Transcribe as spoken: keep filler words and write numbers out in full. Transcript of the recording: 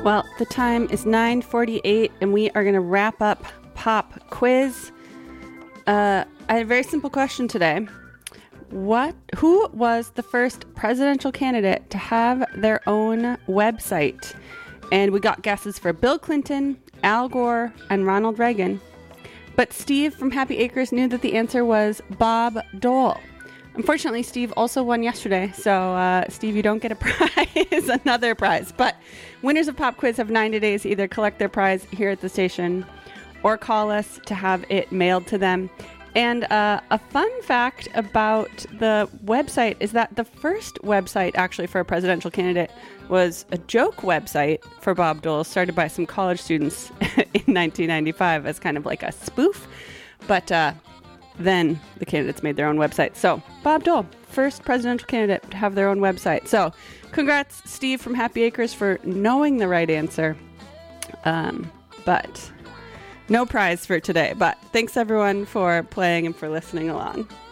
Well, the time is nine forty-eight, and we are going to wrap up Pop Quiz. Uh, I had a very simple question today. What? Who was the first presidential candidate to have their own website? And we got guesses for Bill Clinton, Al Gore, and Ronald Reagan. But Steve from Happy Acres knew that the answer was Bob Dole. Unfortunately, Steve also won yesterday, so uh, Steve, you don't get a prize, another prize. But winners of Pop Quiz have ninety days to either collect their prize here at the station or call us to have it mailed to them. And uh, a fun fact about the website is that the first website actually for a presidential candidate was a joke website for Bob Dole, started by some college students in nineteen ninety-five as kind of like a spoof. But uh, then the candidates made their own website. So Bob Dole, first presidential candidate to have their own website. So congrats, Steve from Happy Acres, for knowing the right answer. Um, but no prize for today. But thanks everyone for playing and for listening along.